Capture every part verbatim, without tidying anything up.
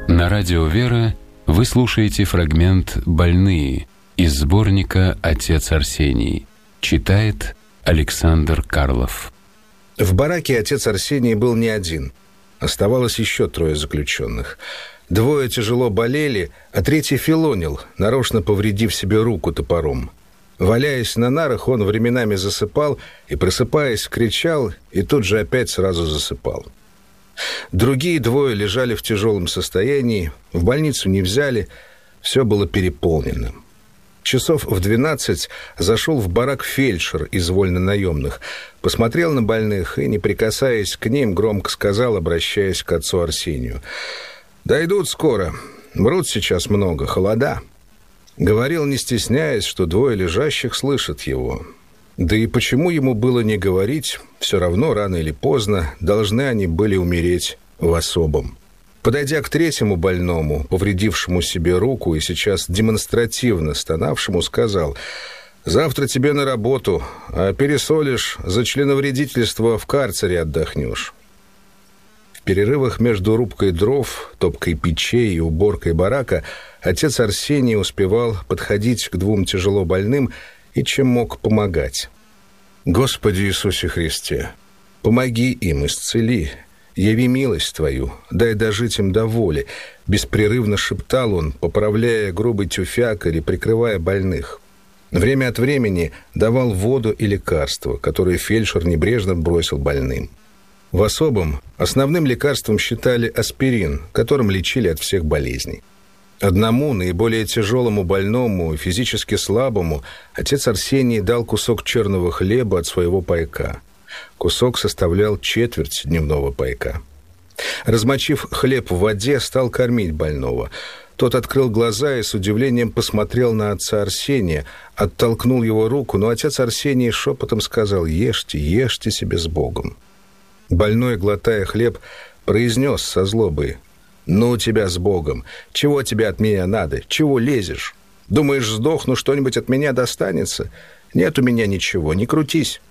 На радио «Вера» вы слушаете фрагмент «Больные» из сборника «Отец Арсений». Читает Александр Карлов. В бараке отец Арсений был не один. Оставалось еще трое заключенных. Двое тяжело болели, а третий филонил, нарочно повредив себе руку топором. Валяясь на нарах, он временами засыпал и, просыпаясь, кричал, и тут же опять сразу засыпал. Другие двое лежали в тяжелом состоянии, в больницу не взяли, все было переполнено. Часов в двенадцать зашел в барак фельдшер из вольнонаемных, посмотрел на больных и, не прикасаясь к ним, громко сказал, обращаясь к отцу Арсению: «Дойдут скоро, мрут сейчас много, холода». Говорил, не стесняясь, что двое лежащих слышат его. Да и почему ему было не говорить, все равно рано или поздно должны они были умереть в особом. Подойдя к третьему больному, повредившему себе руку и сейчас демонстративно стонавшему, сказал: «Завтра тебе на работу, а пересолишь, за членовредительство в карцере отдохнешь». В перерывах между рубкой дров, топкой печей и уборкой барака отец Арсений успевал подходить к двум тяжело больным и чем мог помогать. «Господи Иисусе Христе, помоги им, исцели, яви милость Твою, дай дожить им до воли», беспрерывно шептал он, поправляя грубый тюфяк или прикрывая больных. Время от времени давал воду и лекарства, которые фельдшер небрежно бросил больным. В особом основным лекарством считали аспирин, которым лечили от всех болезней. Одному, наиболее тяжелому больному, физически слабому, отец Арсений дал кусок черного хлеба от своего пайка. Кусок составлял четверть дневного пайка. Размочив хлеб в воде, стал кормить больного. Тот открыл глаза и с удивлением посмотрел на отца Арсения, оттолкнул его руку, но отец Арсений шепотом сказал: «Ешьте, ешьте себе с Богом». Больной, глотая хлеб, произнес со злобой: «Ну тебя с Богом! Чего тебе от меня надо? Чего лезешь? Думаешь, сдохну, что-нибудь от меня достанется? Нет у меня ничего, не крутись».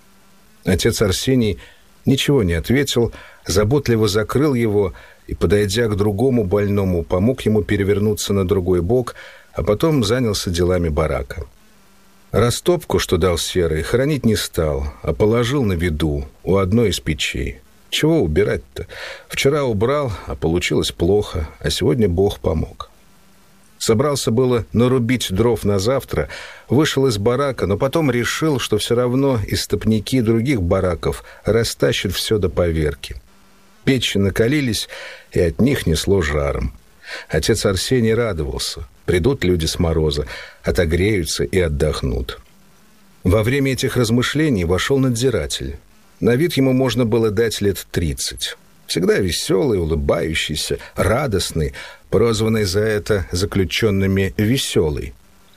Отец Арсений ничего не ответил, заботливо закрыл его и, подойдя к другому больному, помог ему перевернуться на другой бок, а потом занялся делами барака. Растопку, что дал Серый, хранить не стал, а положил на виду у одной из печей. Чего убирать-то? Вчера убрал, а получилось плохо, а сегодня Бог помог. Собрался было нарубить дров на завтра, вышел из барака, но потом решил, что все равно истопники других бараков растащат все до поверки. Печи накалились, и от них несло жаром. Отец Арсений радовался. Придут люди с мороза, отогреются и отдохнут. Во время этих размышлений вошел надзиратель. На вид ему можно было дать лет тридцать. Всегда веселый, улыбающийся, радостный, прозванный за это заключенными «веселый».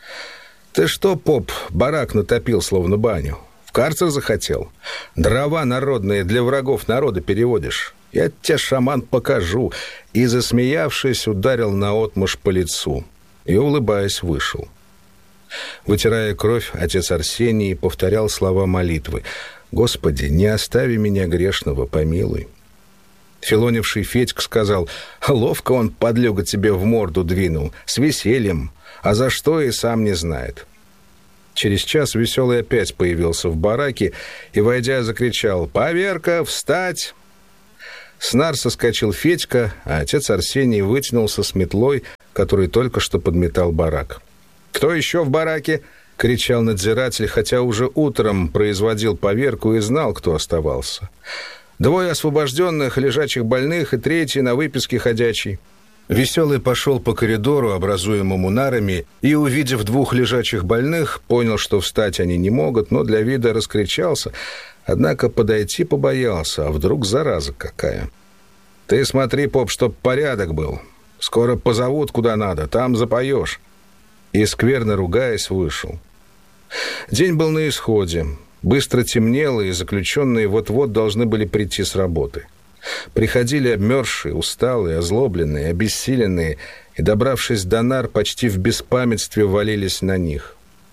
«Ты что, поп, барак натопил, словно баню? В карцер захотел? Дрова народные для врагов народа переводишь? Я тебе, шаман, покажу». И, засмеявшись, ударил наотмашь по лицу. И, улыбаясь, вышел. Вытирая кровь, отец Арсений повторял слова молитвы: «Господи, не остави меня грешного, помилуй». Филонивший Федька сказал: «Ловко он, подлюга, тебе в морду двинул, с весельем, а за что и сам не знает». Через час веселый опять появился в бараке и, войдя, закричал: «Поверка, встать!» С нар соскочил Федька, а отец Арсений вытянулся с метлой, который только что подметал барак. «Кто еще в бараке?» — кричал надзиратель, хотя уже утром производил поверку и знал, кто оставался. «Двое освобожденных, лежачих больных, и третий на выписке ходячий». Веселый пошел по коридору, образуемому нарами, и, увидев двух лежачих больных, понял, что встать они не могут, но для вида раскричался, однако подойти побоялся, а вдруг зараза какая. «Ты смотри, поп, чтоб порядок был. Скоро позовут куда надо, там запоешь». И, скверно ругаясь, вышел. День был на исходе. Быстро темнело, и заключенные вот-вот должны были прийти с работы. Приходили обмерзшие, усталые, озлобленные, обессиленные, и, добравшись до нар, почти в беспамятстве валились на них.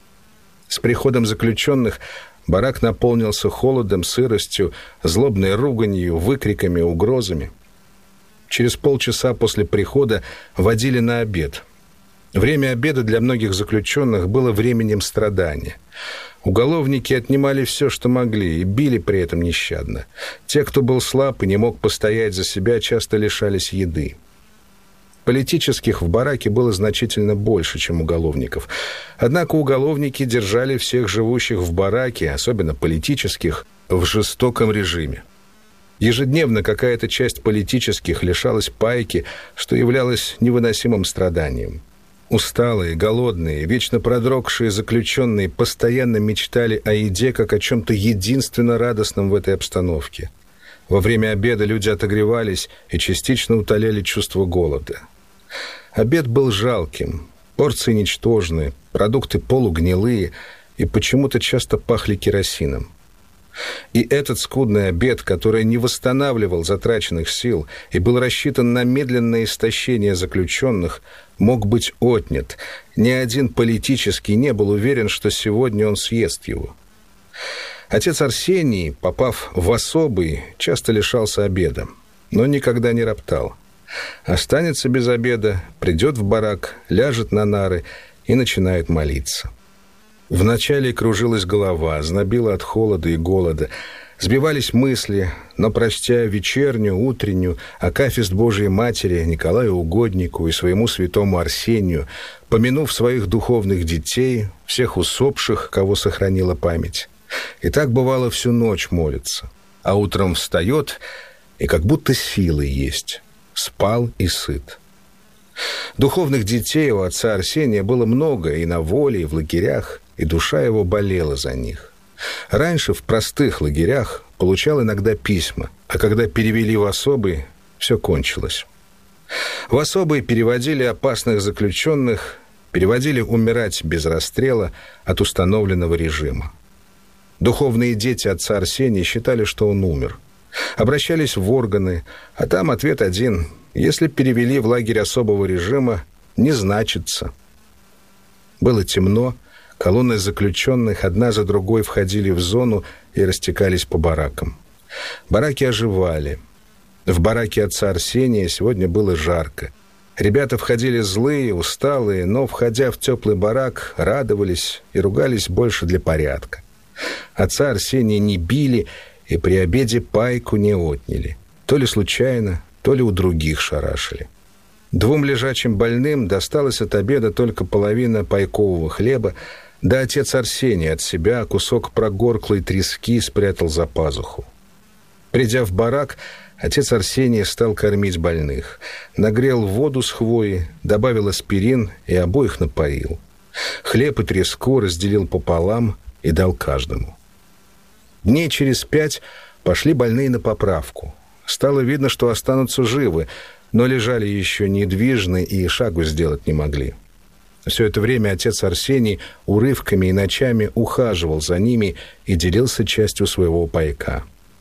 С приходом заключенных барак наполнился холодом, сыростью, злобной руганью, выкриками, угрозами. Через полчаса после прихода водили на обед. Время обеда для многих заключенных было временем страдания. Уголовники отнимали все, что могли, и били при этом нещадно. Те, кто был слаб и не мог постоять за себя, часто лишались еды. Политических в бараке было значительно больше, чем уголовников. Однако уголовники держали всех живущих в бараке, особенно политических, в жестоком режиме. Ежедневно какая-то часть политических лишалась пайки, что являлось невыносимым страданием. Усталые, голодные, вечно продрогшие заключенные постоянно мечтали о еде как о чем-то единственно радостном в этой обстановке. Во время обеда люди отогревались и частично утоляли чувство голода. Обед был жалким, порции ничтожные, продукты полугнилые и почему-то часто пахли керосином. И этот скудный обед, который не восстанавливал затраченных сил и был рассчитан на медленное истощение заключенных, мог быть отнят. Ни один политический не был уверен, что сегодня он съест его. Отец Арсений, попав в особый, часто лишался обеда, но никогда не роптал. Останется без обеда, придет в барак, ляжет на нары и начинает молиться. Вначале кружилась голова, знобила от холода и голода, сбивались мысли, но, прочтя вечернюю, утреннюю, акафист Божией Матери Николаю Угоднику и своему святому Арсению, помянув своих духовных детей, всех усопших, кого сохранила память, и так бывало всю ночь молится, а утром встает, и как будто силы есть, спал и сыт. Духовных детей у отца Арсения было много и на воле, и в лагерях, и душа его болела за них. Раньше в простых лагерях получал иногда письма, а когда перевели в особый, все кончилось. В особый переводили опасных заключенных, переводили умирать без расстрела от установленного режима. Духовные дети отца Арсения считали, что он умер. Обращались в органы, а там ответ один: если перевели в лагерь особого режима, не значится. Было темно, колонны заключенных одна за другой входили в зону и растекались по баракам. Бараки оживали. В бараке отца Арсения сегодня было жарко. Ребята входили злые, усталые, но, входя в теплый барак, радовались и ругались больше для порядка. Отца Арсения не били и при обеде пайку не отняли. То ли случайно, то ли у других шарашили. Двум лежачим больным досталось от обеда только половина пайкового хлеба, да отец Арсений от себя кусок прогорклой трески спрятал за пазуху. Придя в барак, отец Арсений стал кормить больных. Нагрел воду с хвои, добавил аспирин и обоих напоил. Хлеб и треску разделил пополам и дал каждому. Дней через пять пошли больные на поправку. Стало видно, что останутся живы, но лежали еще недвижны и шагу сделать не могли. Все это время отец Арсений урывками и ночами ухаживал за ними и делился частью своего пайка.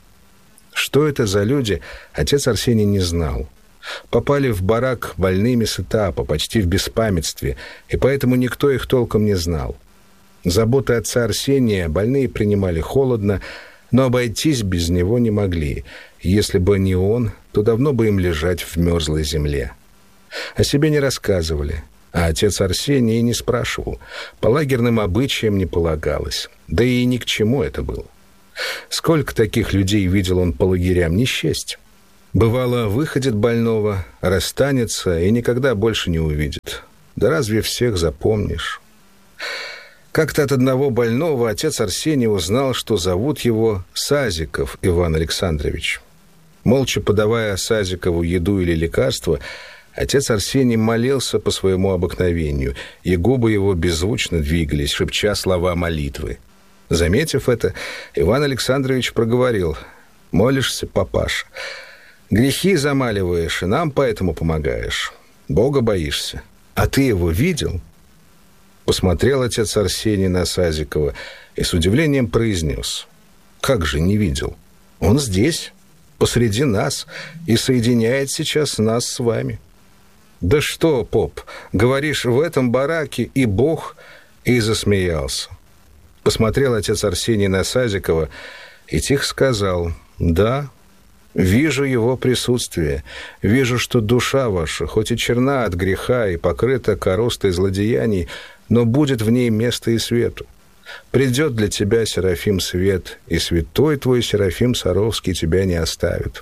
Что это за люди, отец Арсений не знал. Попали в барак больными с этапа, почти в беспамятстве, и поэтому никто их толком не знал. Заботы отца Арсения больные принимали холодно, но обойтись без него не могли. Если бы не он, то давно бы им лежать в мерзлой земле. О себе не рассказывали, а отец Арсений и не спрашивал. По лагерным обычаям не полагалось, да и ни к чему это было. Сколько таких людей видел он по лагерям, не счесть. Бывало, выходит больного, расстанется и никогда больше не увидит. Да разве всех запомнишь? Как-то от одного больного отец Арсений узнал, что зовут его Сазиков Иван Александрович. Молча подавая Сазикову еду или лекарство, отец Арсений молился по своему обыкновению, и губы его беззвучно двигались, шепча слова молитвы. Заметив это, Иван Александрович проговорил: «Молишься, папаша, грехи замаливаешь, и нам поэтому помогаешь. Бога боишься. А ты его видел?» Посмотрел отец Арсений на Сазикова и с удивлением произнес: «Как же не видел? Он здесь, посреди нас, и соединяет сейчас нас с вами». «Да что, поп, говоришь, в этом бараке и Бог?» И засмеялся. Посмотрел отец Арсений на Сазикова и тихо сказал: «Да, Вижу его присутствие, вижу, что душа ваша, хоть и черна от греха и покрыта коростой злодеяний, но будет в ней место и свету. Придет для тебя, Серафим, свет, и святой твой Серафим Саровский тебя не оставит».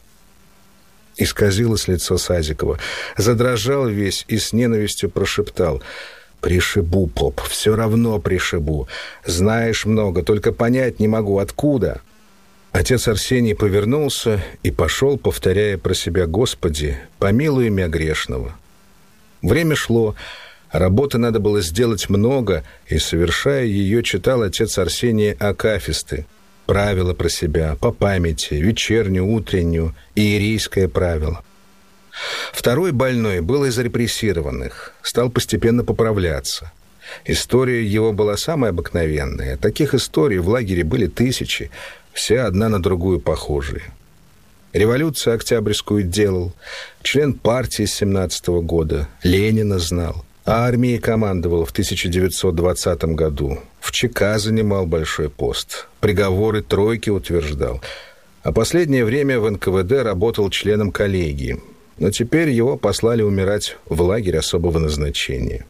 Исказилось лицо Сазикова, задрожал весь и с ненавистью прошептал: «Пришибу, поп, все равно пришибу. Знаешь много, только понять не могу, откуда». Отец Арсений повернулся и пошел, повторяя про себя: «Господи, помилуй меня грешного». Время шло, работы надо было сделать много, и, совершая ее, читал отец Арсений акафисты, правила про себя, по памяти, вечернюю, утреннюю, иерейское правило. Второй больной был из репрессированных, стал постепенно поправляться. История его была самая обыкновенная. Таких историй в лагере были тысячи, все одна на другую похожие. Революцию Октябрьскую делал, член партии с семнадцатого года, Ленина знал, армией командовал в тысяча девятьсот двадцатом году, в ЧК занимал большой пост, приговоры тройки утверждал, а последнее время в эн ка вэ дэ работал членом коллегии, но теперь его послали умирать в лагерь особого назначения.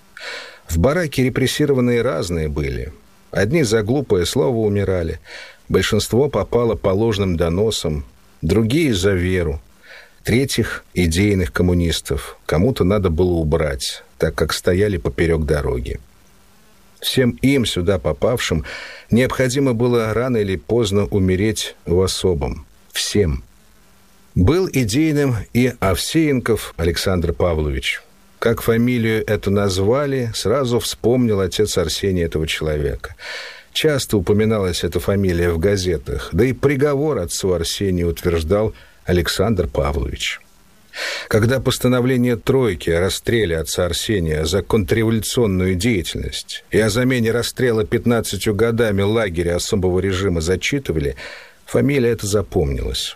В бараке репрессированные разные были. Одни за глупое слово умирали, большинство попало по ложным доносам, другие за веру, третьих — идейных коммунистов. Кому-то надо было убрать, так как стояли поперек дороги. Всем им, сюда попавшим, необходимо было рано или поздно умереть в особом. Всем. Был идейным и Овсеенков Александр Павлович. Как фамилию эту назвали, сразу вспомнил отец Арсений этого человека. Часто упоминалась эта фамилия в газетах, да и приговор отцу Арсению утверждал Александр Павлович. Когда постановление тройки о расстреле отца Арсения за контрреволюционную деятельность и о замене расстрела пятнадцатью годами лагеря особого режима зачитывали, фамилия эта запомнилась.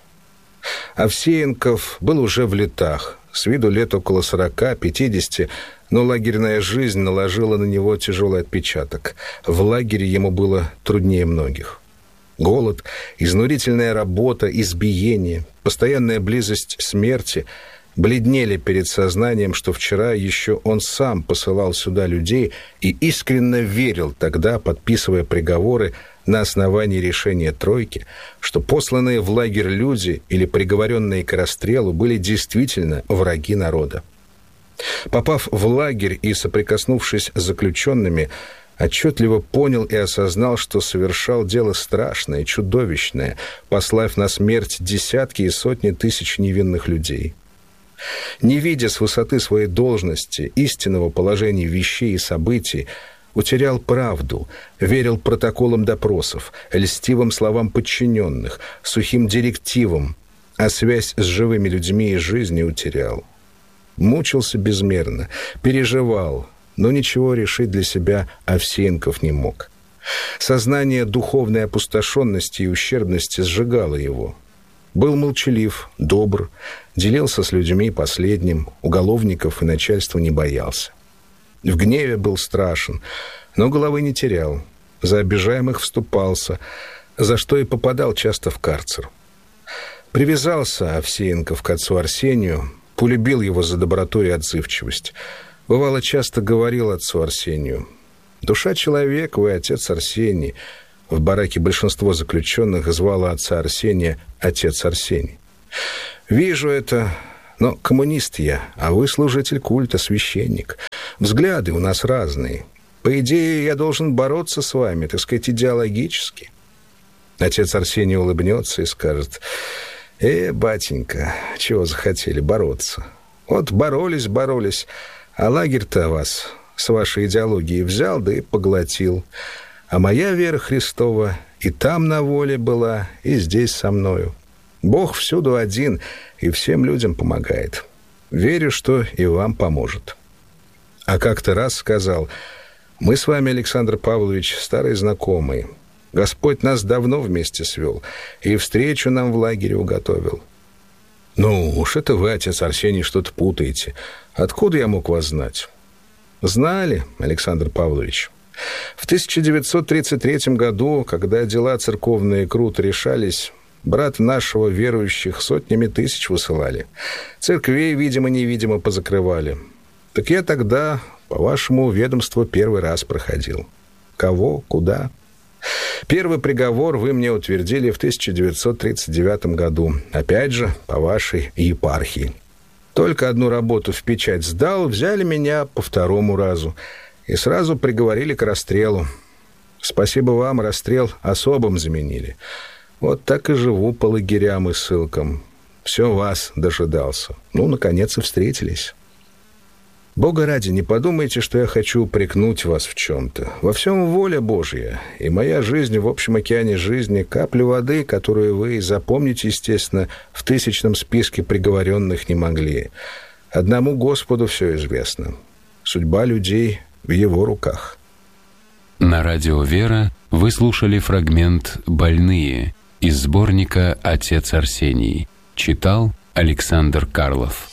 Овсеенков был уже в летах, с виду лет около сорока-пятидесяти, но лагерная жизнь наложила на него тяжелый отпечаток. В лагере ему было труднее многих. Голод, изнурительная работа, избиение, постоянная близость смерти бледнели перед сознанием, что вчера еще он сам посылал сюда людей и искренне верил тогда, подписывая приговоры на основании решения тройки, что посланные в лагерь люди или приговоренные к расстрелу были действительно враги народа. Попав в лагерь и соприкоснувшись с заключенными, отчетливо понял и осознал, что совершал дело страшное, чудовищное, послав на смерть десятки и сотни тысяч невинных людей. Не видя с высоты своей должности истинного положения вещей и событий, утерял правду, верил протоколам допросов, льстивым словам подчиненных, сухим директивам, а связь с живыми людьми и жизнью утерял. Мучился безмерно, переживал, но ничего решить для себя Овсеенков не мог. Сознание духовной опустошенности и ущербности сжигало его. Был молчалив, добр, делился с людьми последним, уголовников и начальства не боялся. В гневе был страшен, но головы не терял, за обижаемых вступался, за что и попадал часто в карцер. Привязался Овсеенков к отцу Арсению, полюбил его за доброту и отзывчивость. Бывало, часто говорил отцу Арсению: «Душа человека, вы отец Арсений». В бараке большинство заключенных звало отца Арсения отец Арсений. «Вижу это, но коммунист я, а вы служитель культа, священник. Взгляды у нас разные. По идее, я должен бороться с вами, так сказать, идеологически». Отец Арсений улыбнется и скажет: «Э, батенька, чего захотели бороться? Вот боролись, боролись, а лагерь-то вас с вашей идеологией взял, да и поглотил. А моя вера Христова и там на воле была, и здесь со мною. Бог всюду один и всем людям помогает. Верю, что и вам поможет». А как-то раз сказал: «Мы с вами, Александр Павлович, старые знакомые. Господь нас давно вместе свел и встречу нам в лагере уготовил». «Ну уж это вы, отец Арсений, что-то путаете. Откуда я мог вас знать?» «Знали, Александр Павлович. В тысяча девятьсот тридцать третьем году, когда дела церковные круто решались, Брата нашего верующих сотнями тысяч высылали. Церквей, видимо-невидимо, позакрывали. Так я тогда по вашему ведомству первый раз проходил. Кого? Куда? Первый приговор вы мне утвердили в тысяча девятьсот тридцать девятом году. Опять же, по вашей епархии. Только одну работу в печать сдал, взяли меня по второму разу. И сразу приговорили к расстрелу. Спасибо вам, расстрел особым заменили. Вот так и живу по лагерям и ссылкам. Все вас дожидался. Ну, наконец и встретились. Бога ради, не подумайте, что я хочу упрекнуть вас в чем-то. Во всем воля Божья. И моя жизнь в общем океане жизни — капля воды, которую вы запомнить, естественно, в тысячном списке приговоренных не могли. Одному Господу все известно. Судьба людей в Его руках. На радио «Вера» вы слушали фрагмент «Больные» из сборника «Отец Арсений». Читал Александр Карлов.